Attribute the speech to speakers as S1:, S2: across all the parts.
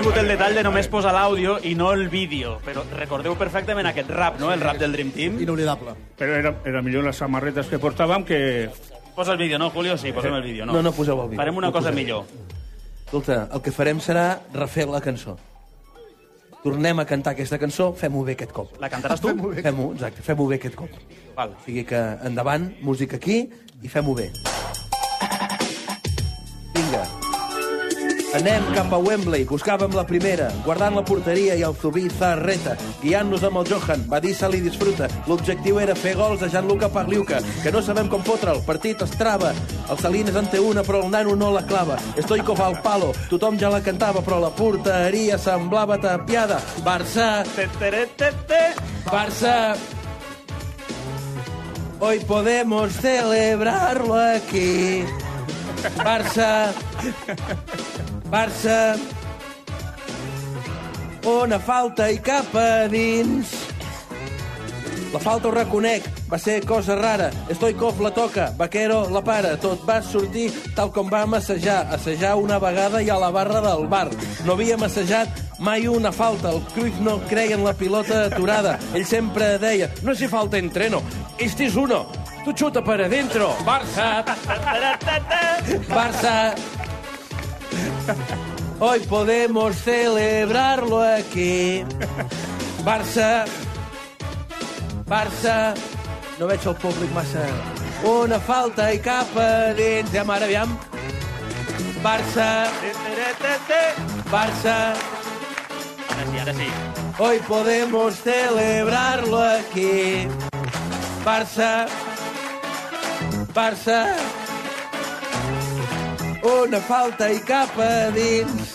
S1: tingut el detall de només posar l'àudio i no el vídeo, però recordeu perfectament aquest rap, no? El rap del Dream Team.
S2: Inolvidable.
S3: Però era millor les samarretes que portàvem que...
S1: Posa el vídeo, no, Julio? Sí, posem el vídeo, no?
S4: No poseu el vídeo.
S1: Farem una cosa millor.
S4: Escolta, el que farem serà refer la cançó. Tornem a cantar aquesta cançó, fem-ho bé aquest cop.
S1: La cantaràs tu?
S4: Fem-ho, exacte, fem-ho bé aquest cop.
S1: Val.
S4: O sigui que endavant, música aquí, i fem-ho bé. Vinga. Anem cap a Wembley, buscàvem la primera, guardant la porteria i el Zubizarreta, guiant-nos amb el Johan, va dir se li disfruta. L'objectiu era fer gols a Gianluca Pagliuca, que no sabem com fotre, el partit es trava. El Salines en té una, però el nano no la clava. Stoikov al palo, tothom ja la cantava, però la porteria semblava tapiada. Barça... Barça... Hoy podemos celebrarlo aquí. Barça... Barça... Una falta i cap a dins. La falta ho reconec, va ser cosa rara. Stoikov la toca, Vaquero la para. Tot va sortir tal com vam assajar una vegada i a la barra del bar. No havíem assajat mai una falta. El Cruyff no creia en la pilota aturada. Ell sempre deia, no si falta entreno, este es uno. Tu chuta para adentro. Barça. Barça. Hoy podemos celebrarlo aquí. Barça. Barça. No veig el públic massa. Una falta i cap a dins. Ja, mare, aviam. Barça. Barça.
S1: Ara sí.
S4: Hoy podemos celebrarlo aquí. Barça. Barça. Una falta i cap a dins.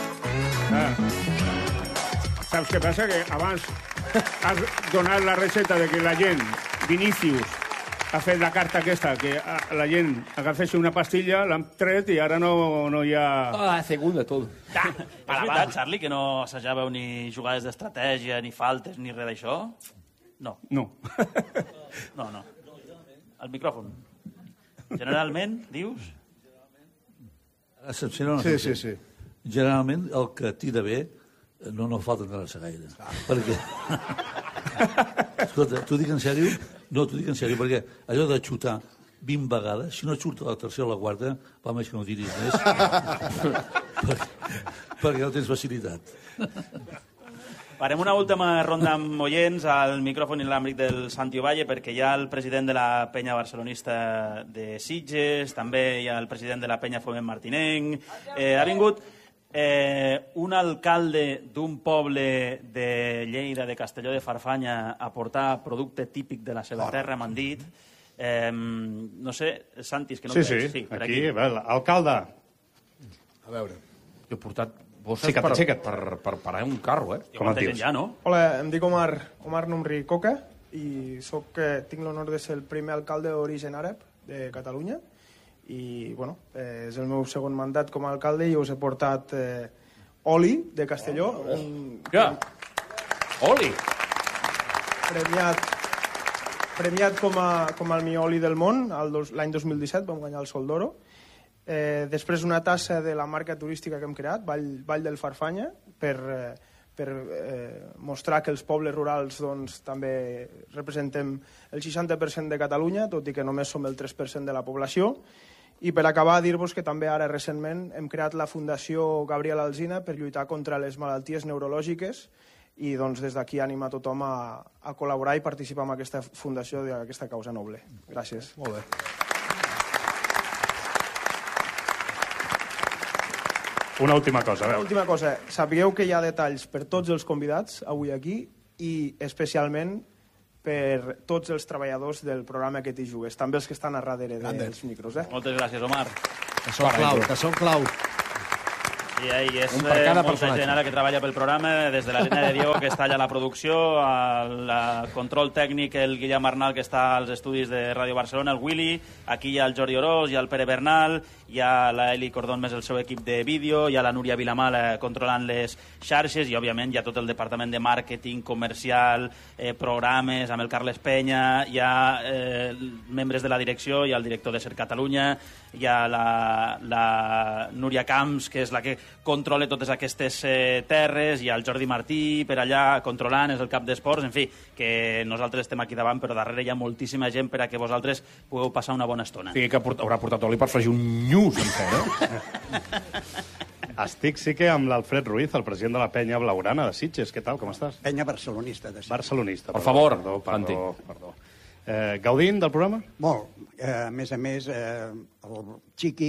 S3: Saps què passa? Que abans has donat la recepta de que la gent, Vinícius, ha fet la carta aquesta, que la gent agafés una pastilla, l'han tret i ara no hi ha...
S4: Segunda, tot.
S1: És veritat, Charlie, que no assajàveu ni jugades d'estratègia, ni faltes, ni res d'això? No.
S3: No.
S1: No. El micròfon. Generalment, dius...
S5: Excepcionalment.
S2: Sí.
S5: Generalment, el que tira bé no falta entrar-se gaire. Perquè... Escolta, t'ho dic en sèrio? No, t'ho dic en sèrio, perquè allò de xutar 20 vegades, si no xuta la tercera o la quarta, va més que no tiris més. perquè no tens facilitat.
S1: Farem una última ronda amb oients al micròfon inalàmbric del Santi Ovalle, perquè hi ha el president de la penya barcelonista de Sitges, també hi ha el president de la penya Foment Martinenc. Ha vingut un alcalde d'un poble de Lleida, de Castelló de Farfanya, a portar producte típic de la seva terra, m'han dit. No sé, Santi, és que no
S6: Sí,
S1: veig.
S6: sí, aquí, alcalde.
S2: A veure.
S6: Jo he portat bosses per parar un carro,
S1: Com et dius? Ja, no?
S7: Hola, em dic Omar Numri Coca i tinc l'honor de ser el primer alcalde d'origen àrab de Catalunya i, bueno, és el meu segon mandat com a alcalde i us he portat oli de Castelló.
S6: Oli!
S7: Premiat com el millor oli del món l'any 2017, vam guanyar el Sol d'Oro. Després una tassa de la marca turística que hem creat, Vall del Farfanya, per mostrar que els pobles rurals doncs, també representem el 60% de Catalunya, tot i que només som el 3% de la població. I per acabar, dir-vos que també ara recentment hem creat la Fundació Gabriel Alsina per lluitar contra les malalties neurològiques i doncs, des d'aquí anima tothom a col·laborar i participar en aquesta fundació d'aquesta causa noble. Gràcies.
S2: Molt bé.
S6: Una última cosa, a veure.
S7: Una última cosa. Sapigueu que hi ha detalls per tots els convidats avui aquí i especialment per tots els treballadors del programa Que t'hi jugues, també els que estan a darrere dels micros.
S1: Moltes gràcies, Omar.
S2: Que són clau.
S1: I és molta gent ara que treballa pel programa, des de la línia de Diego, que està allà a la producció, al control tècnic, el Guillem Arnal, que està als estudis de Ràdio Barcelona, el Willy, aquí hi ha el Jordi Orós, hi ha el Pere Bernal, hi ha l'Eli Cordón més el seu equip de vídeo, hi ha la Núria Vilamal controlant les xarxes i, òbviament, hi ha tot el departament de màrqueting, comercial, programes, amb el Carles Penya, hi ha membres de la direcció, hi ha el director de Ser Catalunya, hi ha la Núria Camps, que és la que controla totes aquestes terres, hi ha el Jordi Martí per allà controlant, és el cap d'esports, en fi, que nosaltres estem aquí davant, però darrere hi ha moltíssima gent per a que vosaltres pugueu passar una bona estona.
S6: Sí, que haurà portat oli per fregir un nyu sencer, no?
S8: Estic sí que amb l'Alfred Ruiz, el president de la penya blaugrana de Sitges. Què tal, com estàs?
S9: Penya barcelonista de Sitges.
S8: Barcelonista.
S6: Per favor,
S8: perdó. Gaudint del programa?
S9: Molt. A més, el Chiqui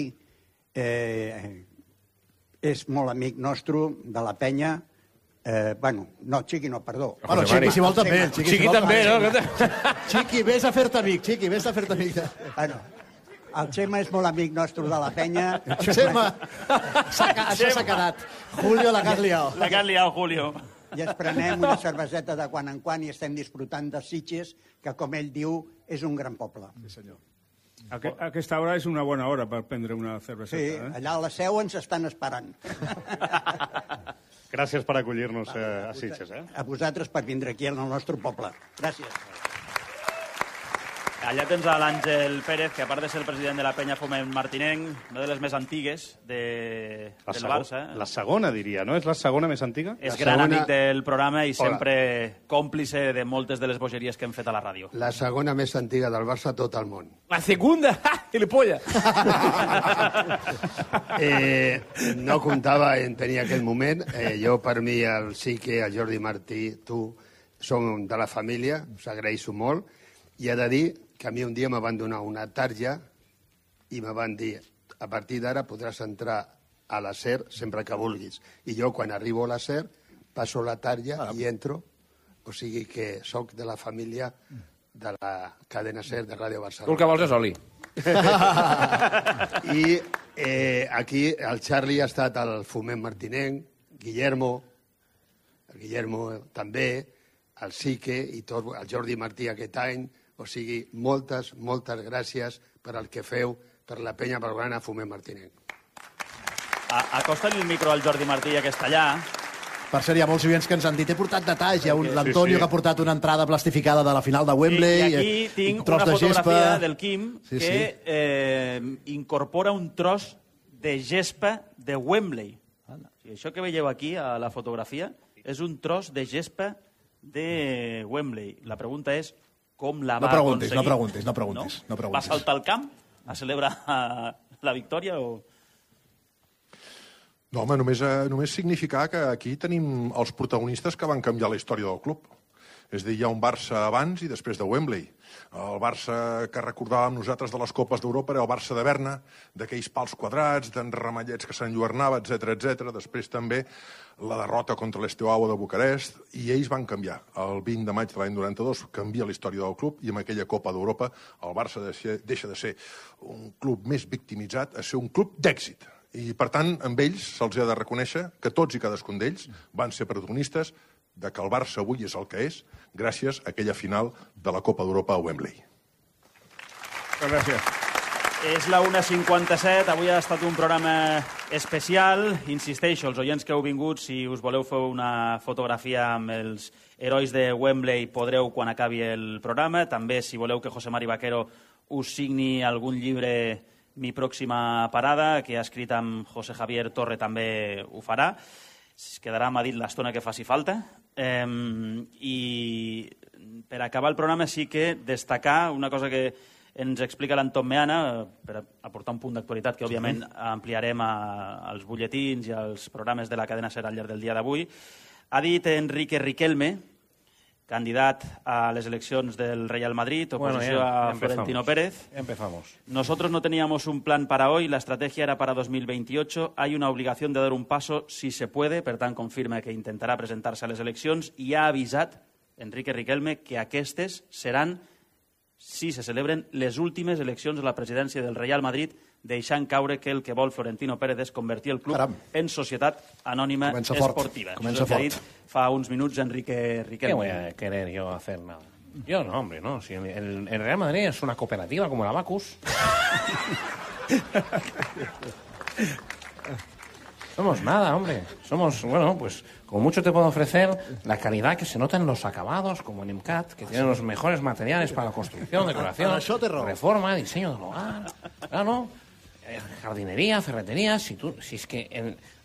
S9: és molt amic nostre de la penya. Chiqui no, perdó.
S2: Bueno, Chiqui, si vol també.
S6: Chiqui també, no?
S2: Chiqui, vés a fer-te amic, Chiqui, vés a fer-te amic.
S9: Bueno, el Xema és molt amic nostre de la penya.
S2: Xema, això s'ha quedat. Julio, la que has liat.
S1: La que has liat, Julio.
S9: I ens prenem una cerveseta de quan en quan i estem disfrutant de Sitges, que, com ell diu, és un gran poble.
S2: Sí, senyor.
S3: Aquesta hora és una bona hora per prendre una cerveseta.
S9: Sí, allà a la Seu ens estan esperant.
S8: Gràcies per acollir-nos a Sitges.
S9: A vosaltres per vindre aquí al nostre poble. Gràcies.
S1: Allà tens a l'Àngel Pérez, que a part de ser el president de la penya Foment Martinenc, una de les més antigues del Barça.
S8: La segona, diria, no? És la segona més antiga?
S1: És gran amic del programa i sempre còmplice de moltes de les bogeries que hem fet a la ràdio.
S10: La segona més antiga del Barça a tot el món.
S6: La segunda, gilipollas.
S10: No comptava en tenir aquell moment. Jo, per mi, el Sique, el Jordi Martí, tu, som de la família, us agraeixo molt. I he de dir que a mi un dia me van donar una tarja i me van dir, a partir d'ara podràs entrar a la SER sempre que vulguis. I jo, quan arribo a la SER, passo la tarja i entro. O sigui que sóc de la família de la cadena SER de Ràdio Barcelona.
S6: Tu el que vols és oli.
S10: I aquí el Charlie ha estat al Foment Martinenc, Guillermo també, el Sique i tot, el Jordi Martí aquest any. O sigui, moltes gràcies per el que feu per la penya blaugrana Foment Martinenc.
S1: Acosta-li el micro al Jordi Martí i a Castellà.
S2: Per cert, hi ha molts oients que ens han dit, he portat detalls, hi ha l'Antonio que ha portat una entrada plastificada de la final de Wembley.
S1: I aquí tinc una fotografia del Quim que incorpora un tros de gespa de Wembley. Això que veieu aquí a la fotografia és un tros de gespa de Wembley. La pregunta és com la va aconseguir.
S2: No preguntis.
S1: Va saltar al camp a celebrar la victòria o...
S11: No, home, només significar que aquí tenim els protagonistes que van canviar la història del club. És a dir, hi ha un Barça abans i després de Wembley. El Barça que recordàvem nosaltres de les Copes d'Europa era el Barça de Berna, d'aquells pals quadrats, d'en Ramallets que s'enlluernava, etc. Després també la derrota contra l'Esteaua de Bucarest, i ells van canviar. El 20 de maig de l'any 92 canvia la història del club i amb aquella Copa d'Europa el Barça deixa de ser un club més victimitzat a ser un club d'èxit. I, per tant, amb ells se'ls ha de reconèixer que tots i cadascun d'ells van ser protagonistes de que el Barça avui és el que és gràcies a aquella final de la Copa d'Europa a Wembley.
S3: Gràcies.
S1: És la 1:57, avui ha estat un programa especial. Insisteixo, els oients que heu vingut, si us voleu fer una fotografia amb els herois de Wembley, podreu quan acabi el programa. També, si voleu que José Mari Vaquero us signi algun llibre, Mi pròxima parada, que ha escrit amb José Javier Torre, també ho farà. Es quedarà a Madrid l'estona que faci falta. I per acabar el programa sí que destacar una cosa que ens explica l'Anton Meana, per aportar un punt d'actualitat que òbviament ampliarem als butlletins i als programes de la cadena SER al llarg del dia d'avui. Ha dit Enrique Riquelme, candidat a les eleccions del Real Madrid, oposició a Florentino Pérez.
S6: Empezamos.
S1: Nosotros no teníamos un plan para hoy, la estrategia era para 2028. Hay una obligación de dar un paso si se puede, per tant confirma que intentarà presentar-se a les eleccions i ha avisat Enrique Riquelme que aquestes seran, si se celebren, les últimes eleccions a la presidència del Real Madrid, deixant caure que el que vol Florentino Pérez és convertir el club en societat anònima esportiva.
S2: Comença fort.
S1: Això que ha dit fa uns minuts Enrique Riquelme.
S6: ¿Qué voy a querer yo hacer nada? Yo no, hombre, no. Si el Real Madrid es una cooperativa como la Bacus. Somos nada, hombre. Somos, bueno, pues como mucho te puedo ofrecer la calidad que se nota en los acabados, como en IMCAT, que tienen los mejores materiales para la construcción, decoración, reforma, diseño del hogar. Claro, jardinería, ferretería. Si es que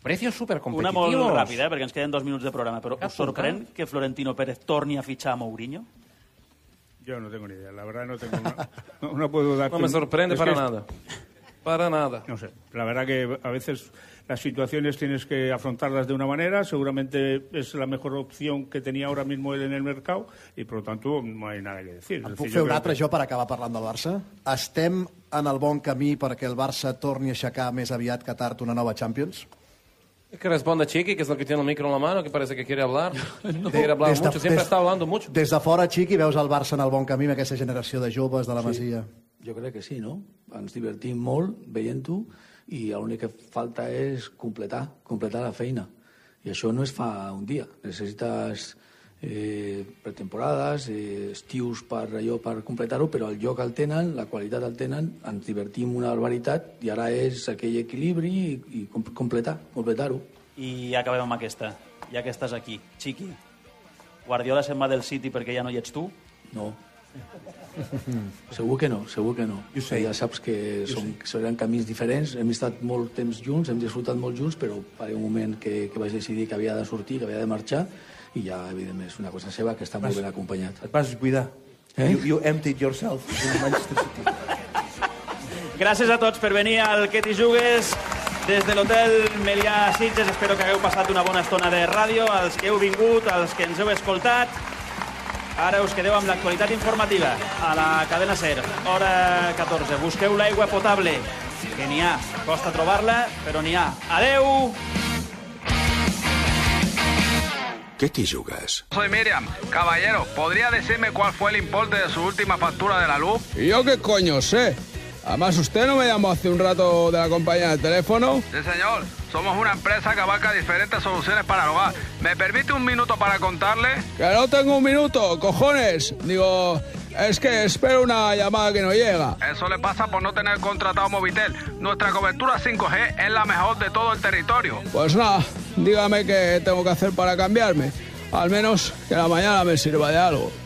S6: Precios supercompetitivos.
S1: Una molt ràpida, perquè ens queden 2 minuts de programa, però us sorprèn que Florentino Pérez torni a fichar a Mourinho?
S3: Yo no tengo ni idea, la verdad no tengo no puedo dar...
S6: No me sorprende para nada. Para nada.
S3: No sé, la verdad que a veces las situaciones tienes que afrontarlas de una manera, seguramente es la mejor opción que tenía ahora mismo él en el mercado y por lo tanto no hay nada que decir.
S2: Em puc fer un altre jo per acabar parlant del Barça? Estem en el bon camí perquè el Barça torni a aixecar més aviat que tard una nova Champions?
S6: Que responda Chiqui, que es el que tiene el micro en la mano, que parece que quiere hablar. No. Quiere hablar mucho, siempre está hablando mucho.
S2: Des de fora, Chiqui, veus el Barça en el bon camí amb aquesta generació de joves de la Masia?
S5: Jo crec que sí, no? Ens divertim molt veient-ho i l'únic que falta és completar la feina. I això no es fa un dia. Necessites pretemporades, estius per completar-ho, però el joc el tenen, la qualitat el tenen, ens divertim una barbaritat i ara és aquell equilibri i completar-ho.
S1: I acabem amb aquesta, ja que estàs aquí. Chiqui, Guardiola se'n va del City perquè ja no hi ets tu?
S5: No. Segur que no. Ja saps que seran camins diferents, hem estat molt temps junts, hem disfrutat molt junts, però va haver un moment que vaig decidir que havia de sortir, que havia de marxar, i ja, evidentment, és una cosa seva que està molt ben acompanyat.
S4: Et vas buidar. You emptied yourself in Manchester City.
S1: Gràcies a tots per venir al Que t'hi jugues des de l'hotel Melià Sitges. Espero que hagueu passat una bona estona de ràdio, als que heu vingut, als que ens heu escoltat. Ara us quedeu amb l'actualitat informativa a la cadena SER, hora 14. Busqueu l'aigua potable, que n'hi ha. Costa trobar-la, però n'hi ha. Adeu!
S12: ¿Qué te jugas?
S13: Soy Miriam. Caballero, ¿podría decirme cuál fue el importe de su última factura de la luz?
S14: ¿Y yo qué coño sé? Además, ¿usted no me llamó hace un rato de la compañía de teléfono?
S13: Sí, señor. Somos una empresa que abarca diferentes soluciones para el hogar. ¿Me permite un minuto para contarle?
S14: ¡Que no tengo un minuto, cojones! Digo, es que espero una llamada que no llega.
S13: Eso le pasa por no tener contratado Movitel. Nuestra cobertura 5G es la mejor de todo el territorio.
S14: Pues nada, dígame qué tengo que hacer para cambiarme. Al menos que la mañana me sirva de algo.